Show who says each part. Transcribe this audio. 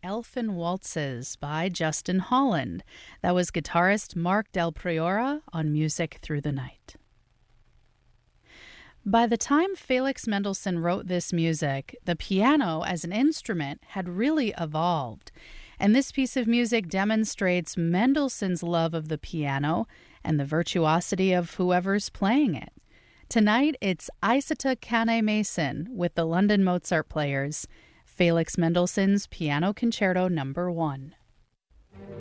Speaker 1: Elfin Waltzes by Justin Holland. That was guitarist Mark Del Priora on Music Through the Night. By the time Felix Mendelssohn wrote this music, the piano as an instrument had really evolved. And this piece of music demonstrates Mendelssohn's love of the piano and the virtuosity of whoever's playing it. Tonight, it's Isata Kane-Mason with the London Mozart Players, Felix Mendelssohn's Piano Concerto No. 1.